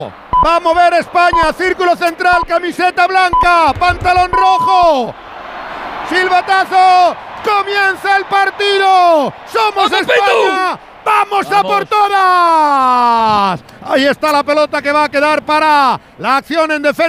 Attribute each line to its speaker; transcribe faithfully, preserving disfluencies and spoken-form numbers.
Speaker 1: Va a mover España, círculo central, camiseta blanca, pantalón rojo. Silbatazo, comienza el partido. Somos España. ¡Vamos, ¡Vamos a por todas! Ahí está la pelota que va a quedar para la acción en defensa.